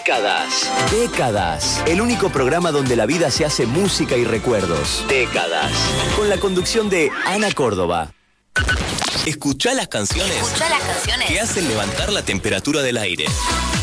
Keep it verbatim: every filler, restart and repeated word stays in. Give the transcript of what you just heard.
Décadas. Décadas. El único programa donde la vida se hace música y recuerdos. Décadas. Con la conducción de Ana Córdoba. Escuchá las canciones. Escuchá las canciones que hacen levantar la temperatura del aire.